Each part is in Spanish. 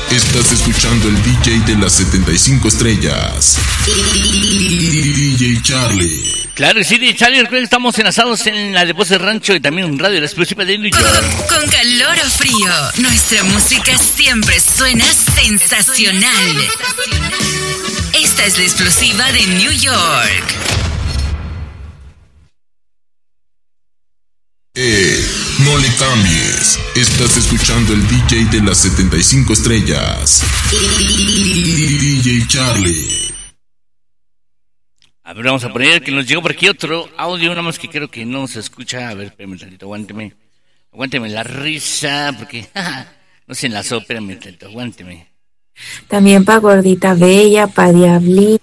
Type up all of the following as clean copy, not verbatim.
Estás escuchando el DJ de las 75 estrellas. DJ Charlie. Claro, sí, DJ Charlie. Recuerden que estamos enlazados en la de Voz del Rancho y también en Radio La Exclusiva de New York. Con calor o frío, nuestra música siempre suena sensacional. Esta es la Exclusiva de New York. No le cambies. Estás escuchando el DJ de las 75 estrellas. DJ Charlie. A ver, vamos a poner que nos llegó por aquí otro audio, nada más que creo que no se escucha. A ver, espérame tantito, aguánteme la risa, porque no se enlazó, espérame tantito, aguánteme. También para Gordita Bella, para Diablito.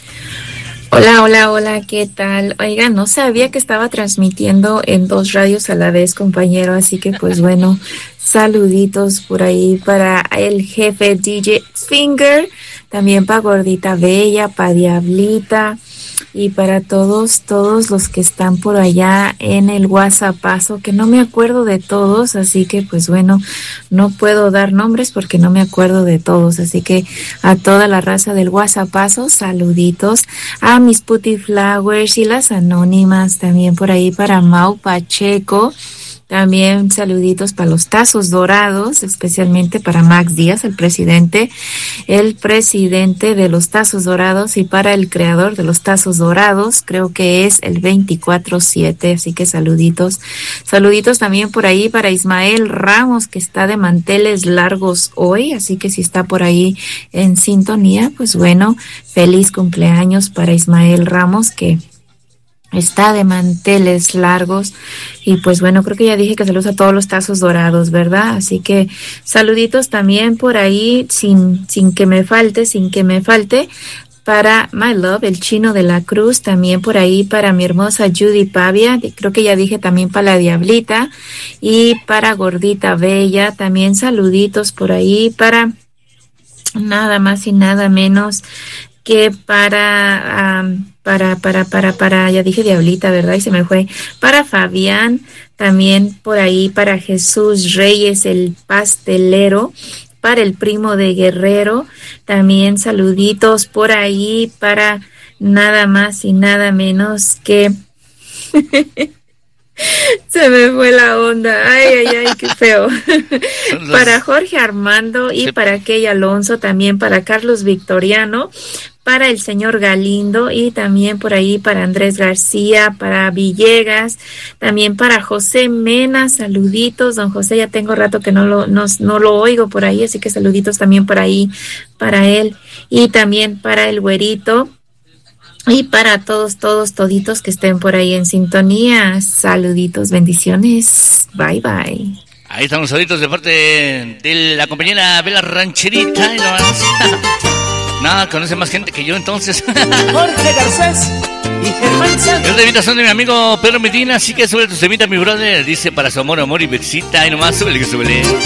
Hola, ¿qué tal? Oiga, no sabía que estaba transmitiendo en 2 radios a la vez, compañero, así que pues bueno, saluditos por ahí para el jefe DJ Finger, también para Gordita Bella, para Diablita y para todos los que están por allá en el WhatsAppazo, que no me acuerdo de todos, así que pues bueno, no puedo dar nombres porque no me acuerdo de todos, así que a toda la raza del WhatsAppazo, saluditos, a mis Puti Flowers y las anónimas, también por ahí para Mau Pacheco. También saluditos para los Tazos Dorados, especialmente para Max Díaz, el presidente de los Tazos Dorados, y para el creador de los Tazos Dorados, creo que es el 24/7, así que saluditos. Saluditos también por ahí para Ismael Ramos, que está de manteles largos hoy, así que si está por ahí en sintonía, pues bueno, feliz cumpleaños para Ismael Ramos, que está de manteles largos. Y pues bueno, creo que ya dije que saludos a todos los Tazos Dorados, ¿verdad? Así que saluditos también por ahí, sin que me falte, para My Love, el Chino de la Cruz, también por ahí para mi hermosa Judy Pavia, creo que ya dije también para la Diablita, y para Gordita Bella, también saluditos por ahí para nada más y nada menos que para, ya dije Diablita, ¿verdad? Y se me fue. Para Fabián, también por ahí para Jesús Reyes, el pastelero, para el primo de Guerrero, también saluditos por ahí para nada más y nada menos que... Se me fue la onda, ay, qué feo. Para Jorge Armando y para Key Alonso, también para Carlos Victoriano, para el señor Galindo y también por ahí para Andrés García, para Villegas, también para José Mena, saluditos, don José, ya tengo rato que no lo oigo por ahí, así que saluditos también por ahí para él y también para el Güerito. Y para toditos que estén por ahí en sintonía, saluditos, bendiciones, bye. Ahí están los saluditos de parte de la compañera Bella Rancherita. Nada, conoce más gente que yo entonces. Jorge Garcés y Germán Santos. Es de invitación de mi amigo Pedro Medina, así que sube tu semita, mi brother. Dice para su amor y besita, y nomás súbele que súbele.